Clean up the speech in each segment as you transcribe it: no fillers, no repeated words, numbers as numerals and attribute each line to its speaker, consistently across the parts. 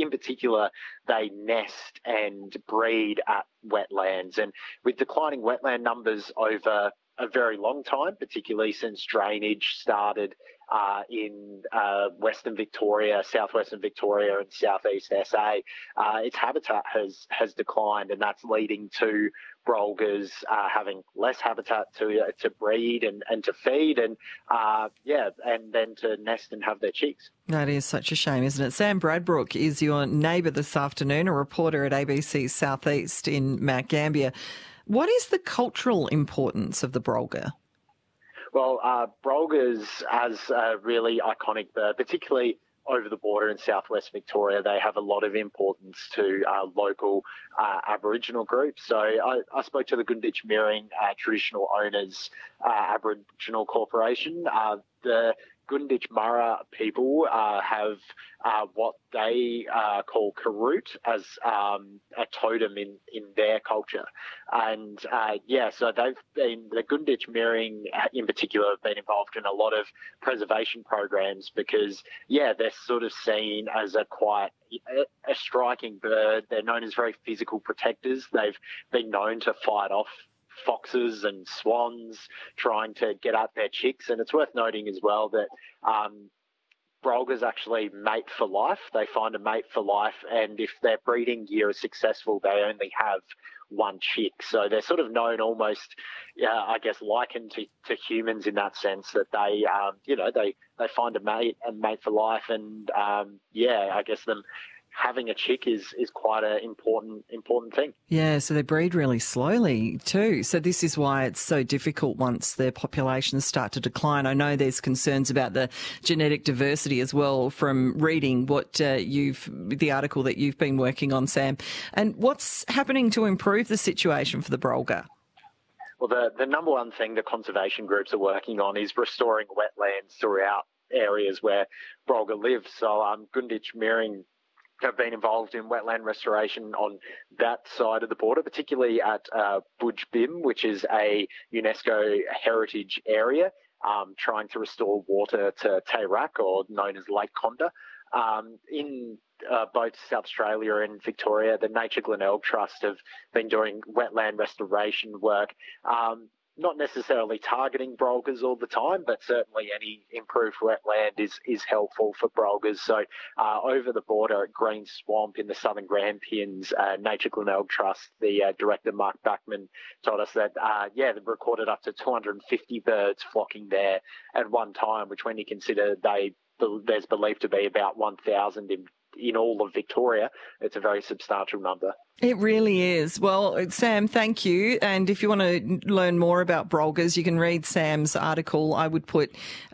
Speaker 1: in particular, they nest and breed at wetlands. And with declining wetland numbers over a very long time, particularly since drainage started in Western Victoria, southwestern Victoria, and southeast SA, its habitat has declined, and that's leading to brolgas having less habitat to breed and to feed, and and then to nest and have their chicks.
Speaker 2: That is such a shame, isn't it? Sam Bradbrook is your neighbour this afternoon, a reporter at ABC Southeast in Mount Gambier. What is the cultural importance of the brolga?
Speaker 1: Well, brolgas as a really iconic bird, particularly over the border in southwest Victoria, they have a lot of importance to local Aboriginal groups. So I spoke to the Gunditj Mirring Traditional Owners Aboriginal Corporation. The Gunditj Murra people have what they call karut as a totem in their culture. And so the Gunditj Mirring in particular have been involved in a lot of preservation programs because, they're sort of seen as a striking bird. They're known as very physical protectors. They've been known to fight off foxes and swans trying to get at their chicks. And it's worth noting as well that brolgas actually mate for life. They find a mate for life, and if their breeding year is successful, they only have one chick. So they're sort of known almost, likened to humans in that sense that they find a mate for life, and I guess them having a chick is quite an important thing.
Speaker 2: Yeah, so they breed really slowly too. So this is why it's so difficult once their populations start to decline. I know there's concerns about the genetic diversity as well from reading the article that you've been working on, Sam. And what's happening to improve the situation for the brolga?
Speaker 1: Well, the number one thing the conservation groups are working on is restoring wetlands throughout areas where brolga live. So Gunditj Mirring have been involved in wetland restoration on that side of the border, particularly at Budj Bim, which is a UNESCO heritage area, trying to restore water to Tayrak, or known as Lake Conda. In both South Australia and Victoria, the Nature Glenelg Trust have been doing wetland restoration work, not necessarily targeting brolgas all the time, but certainly any improved wetland is helpful for brolgas. So over the border at Green Swamp in the Southern Grampians, Nature Glenelg Trust, the director Mark Backman told us that, they've recorded up to 250 birds flocking there at one time, which when you consider there's believed to be about 1,000 in all of Victoria, it's a very substantial number.
Speaker 2: It really is. Well, Sam, thank you. And if you want to learn more about brolgas, you can read Sam's article. I would put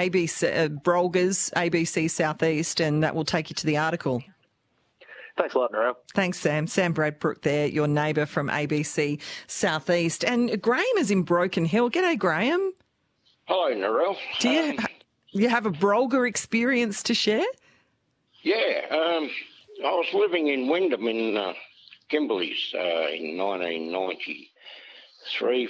Speaker 2: ABC brolgas, ABC Southeast, and that will take you to the article.
Speaker 1: Thanks a lot, Narelle.
Speaker 2: Thanks, Sam. Sam Bradbrook there, your neighbour from ABC Southeast. And Graham is in Broken Hill. G'day, Graham.
Speaker 3: Hello, Narelle.
Speaker 2: Do you have a brolga experience to share?
Speaker 3: Yeah, I was living in Wyndham in Kimberley's in 1993,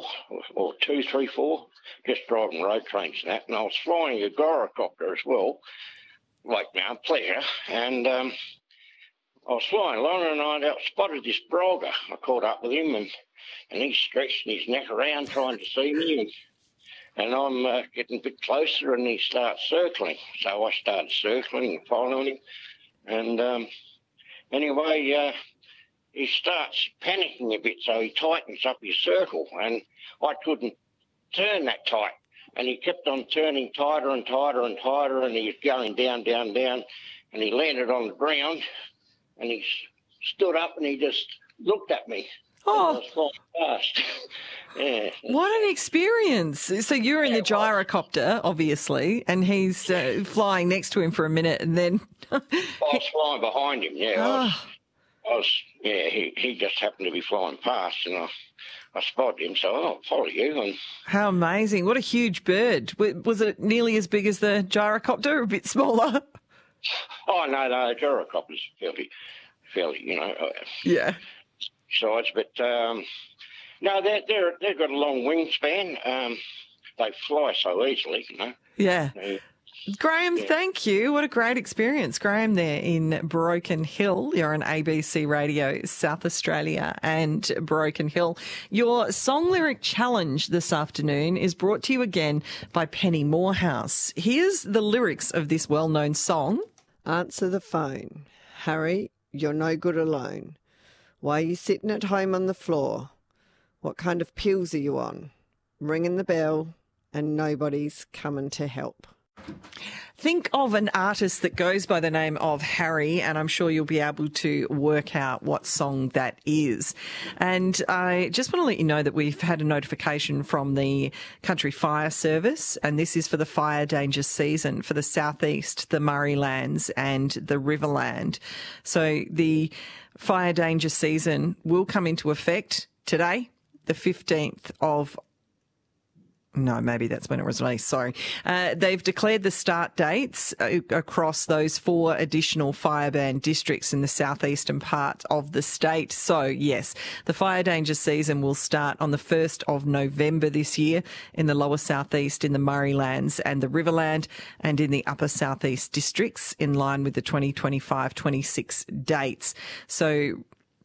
Speaker 3: 4, just driving road trains and that, and I was flying a gyrocopter as well, like now, pleasure, and I was flying along and I spotted this brolga. I caught up with him and he's stretching his neck around trying to see me, and I'm getting a bit closer and he starts circling. So I started circling and following him. And anyway, he starts panicking a bit, so he tightens up his circle. And I couldn't turn that tight. And he kept on turning tighter and tighter and tighter, and he was going down, down, down. And he landed on the ground and he stood up and he just looked at me.
Speaker 2: Oh,
Speaker 3: I was flying fast. Yeah.
Speaker 2: What an experience. So you're in the gyrocopter, obviously, and he's flying next to him for a minute and then...
Speaker 3: I was flying behind him, he just happened to be flying past and I spotted him, so I'll follow you. And
Speaker 2: how amazing. What a huge bird. Was it nearly as big as the gyrocopter or a bit smaller?
Speaker 3: Oh, no, the gyrocopter's fairly, size, but... No, they've got a long wingspan. They fly so easily,
Speaker 2: Yeah. Graham, thank you. What a great experience. Graham there in Broken Hill. You're on ABC Radio South Australia and Broken Hill. Your song lyric challenge this afternoon is brought to you again by Penny Morehouse. Here's the lyrics of this well-known song.
Speaker 4: Answer the phone. Harry, you're no good alone. Why are you sitting at home on the floor? What kind of pills are you on? Ringing the bell and nobody's coming to help.
Speaker 2: Think of an artist that goes by the name of Harry, and I'm sure you'll be able to work out what song that is. And I just want to let you know that we've had a notification from the Country Fire Service, and this is for the fire danger season for the Southeast, the Murraylands and the Riverland. So the fire danger season will come into effect today, the 15th of No, maybe that's when it was released. Sorry. They've declared the start dates across those 4 additional fire ban districts in the southeastern part of the state. So, yes, the fire danger season will start on the 1st of November this year in the lower southeast, in the Murraylands and the Riverland, and in the upper southeast districts in line with the 2025-26 dates. So,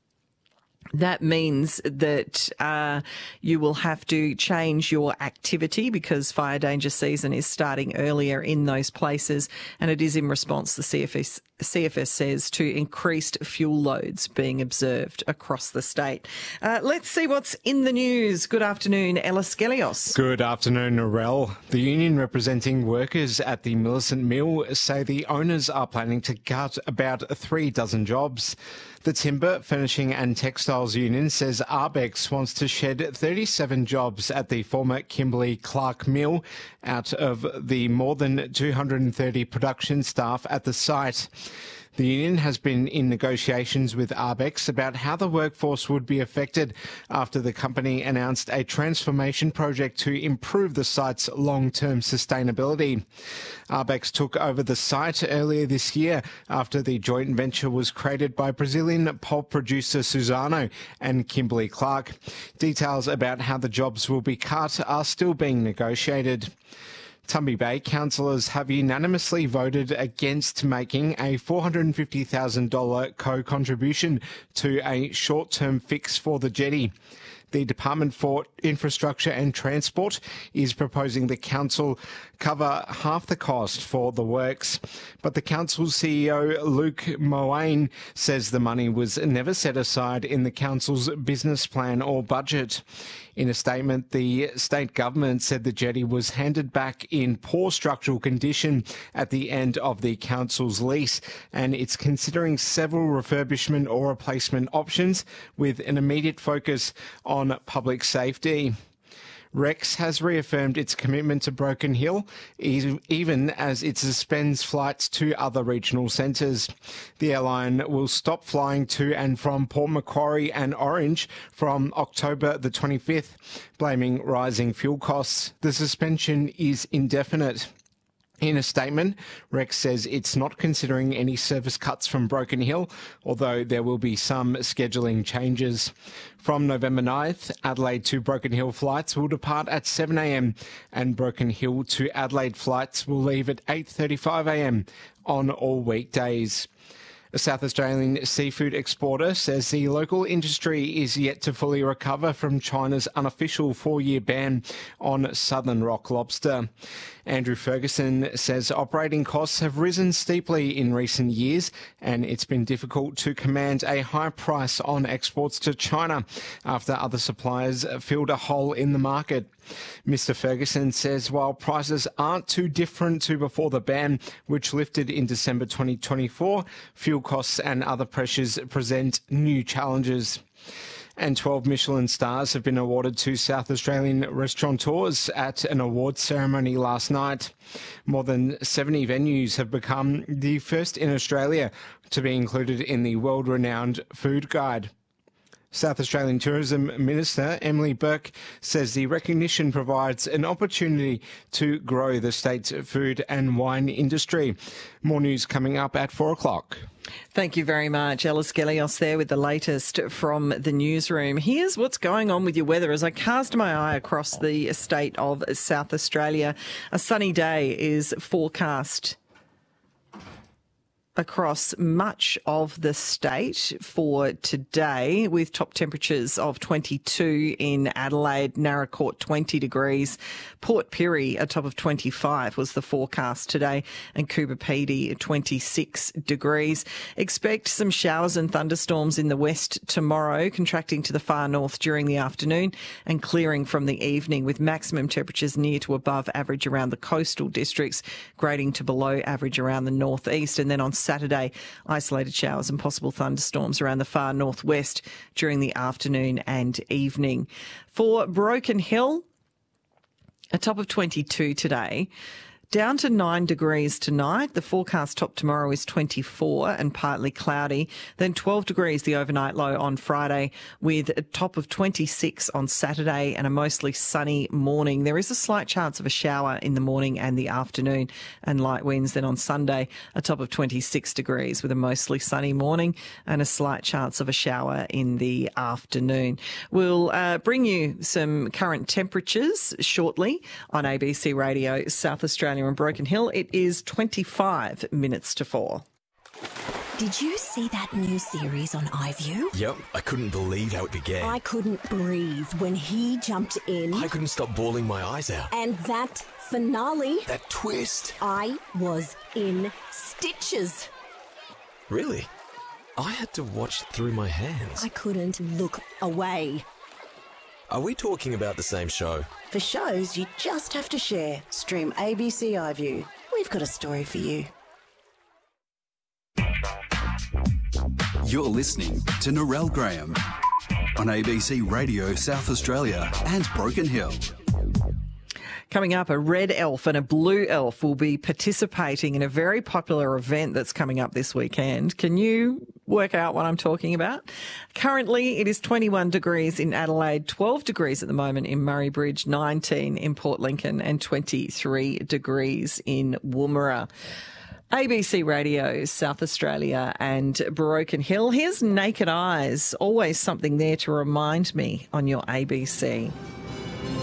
Speaker 2: that means that you will have to change your activity because fire danger season is starting earlier in those places, and it is in response, the CFS says, to increased fuel loads being observed across the state. Let's see what's in the news. Good afternoon, Ella Skelios.
Speaker 5: Good afternoon, Narelle. The union representing workers at the Millicent Mill say the owners are planning to cut about 3 dozen jobs. The Timber, Finishing and Textiles Union says Arbex wants to shed 37 jobs at the former Kimberley-Clark Mill out of the more than 230 production staff at the site. The union has been in negotiations with Arbex about how the workforce would be affected after the company announced a transformation project to improve the site's long-term sustainability. Arbex took over the site earlier this year after the joint venture was created by Brazilian pulp producer Suzano and Kimberley-Clark. Details about how the jobs will be cut are still being negotiated. Tumby Bay councillors have unanimously voted against making a $450,000 co-contribution to a short-term fix for the jetty. The Department for Infrastructure and Transport is proposing the council cover half the cost for the works. But the council's CEO, Luke Moane, says the money was never set aside in the council's business plan or budget. In a statement, the state government said the jetty was handed back in poor structural condition at the end of the council's lease, and it's considering several refurbishment or replacement options with an immediate focus on public safety. Rex has reaffirmed its commitment to Broken Hill, even as it suspends flights to other regional centres. The airline will stop flying to and from Port Macquarie and Orange from October the 25th, blaming rising fuel costs. The suspension is indefinite. In a statement, Rex says it's not considering any service cuts from Broken Hill, although there will be some scheduling changes. From November 9th, Adelaide to Broken Hill flights will depart at 7 a.m. and Broken Hill to Adelaide flights will leave at 8:35 a.m. on all weekdays. A South Australian seafood exporter says the local industry is yet to fully recover from China's unofficial 4-year ban on southern rock lobster. Andrew Ferguson says operating costs have risen steeply in recent years and it's been difficult to command a high price on exports to China after other suppliers filled a hole in the market. Mr. Ferguson says while prices aren't too different to before the ban, which lifted in December 2024, fuel costs and other pressures present new challenges. And 12 Michelin stars have been awarded to South Australian restaurateurs at an awards ceremony last night. More than 70 venues have become the first in Australia to be included in the world-renowned Food Guide. South Australian Tourism Minister Emily Burke says the recognition provides an opportunity to grow the state's food and wine industry. More news coming up at 4 o'clock.
Speaker 2: Thank you very much. Ellis Gelios there with the latest from the newsroom. Here's what's going on with your weather as I cast my eye across the state of South Australia. A sunny day is forecast across much of the state for today, with top temperatures of 22 in Adelaide, Naracoorte 20 degrees, Port Pirie a top of 25 was the forecast today, and Coober Pedy 26 degrees. Expect some showers and thunderstorms in the west tomorrow, contracting to the far north during the afternoon and clearing from the evening, with maximum temperatures near to above average around the coastal districts, grading to below average around the northeast. And then on Saturday, isolated showers and possible thunderstorms around the far northwest during the afternoon and evening. For Broken Hill, a top of 22 today. Down to 9 degrees tonight. The forecast top tomorrow is 24 and partly cloudy. Then 12 degrees the overnight low on Friday, with a top of 26 on Saturday and a mostly sunny morning. There is a slight chance of a shower in the morning and the afternoon and light winds. Then on Sunday, a top of 26 degrees with a mostly sunny morning and a slight chance of a shower in the afternoon. We'll bring you some current temperatures shortly on ABC Radio South Australia in Broken Hill. It is 25 minutes to 4.
Speaker 6: Did you see that new series on iView?
Speaker 7: Yep, I couldn't believe how it began.
Speaker 6: I couldn't breathe when he jumped in.
Speaker 7: I couldn't stop bawling my eyes out.
Speaker 6: And that finale.
Speaker 7: That twist.
Speaker 6: I was in stitches.
Speaker 7: Really? I had to watch through my hands.
Speaker 6: I couldn't look away.
Speaker 7: Are we talking about the same show?
Speaker 8: For shows you just have to share. Stream ABC iView. We've got a story for you.
Speaker 9: You're listening to Narelle Graham on ABC Radio South Australia and Broken Hill.
Speaker 2: Coming up, a red elf and a blue elf will be participating in a very popular event that's coming up this weekend. Can you work out what I'm talking about? Currently, it is 21 degrees in Adelaide, 12 degrees at the moment in Murray Bridge, 19 in Port Lincoln and 23 degrees in Woomera. ABC Radio, South Australia and Broken Hill. Here's Naked Eyes, always something there to remind me on your ABC.